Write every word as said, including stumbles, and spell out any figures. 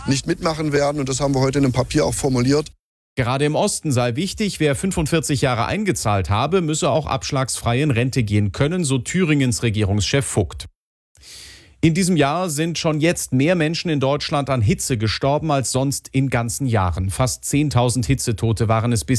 nicht mitmachen werden. Und das haben wir heute in einem Papier auch formuliert. Gerade im Osten sei wichtig, wer fünfundvierzig Jahre eingezahlt habe, müsse auch abschlagsfrei in Rente gehen können, so Thüringens Regierungschef Vogt. In diesem Jahr sind schon jetzt mehr Menschen in Deutschland an Hitze gestorben als sonst in ganzen Jahren. Fast zehntausend Hitzetote waren es bisher.